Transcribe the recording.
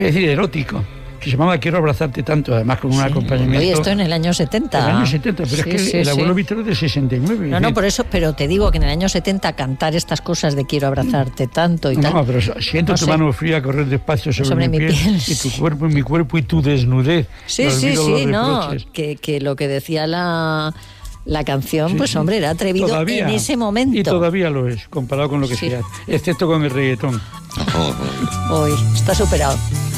es decir, erótico, que se llamaba Quiero abrazarte tanto, además con un acompañamiento. Oye, esto en el año 70. En el año 70, pero es que el abuelo Víctor es de 69. No, por eso, pero te digo que en el año 70 cantar estas cosas de quiero abrazarte tanto y tal. No, pero siento tu mano fría correr despacio sobre mi piel y tu cuerpo en mi cuerpo y tu desnudez. Sí, no, que lo que decía la canción, pues hombre, era atrevido todavía, en ese momento. Y todavía lo es, comparado con lo que sea, excepto con el reggaetón. Hoy está superado.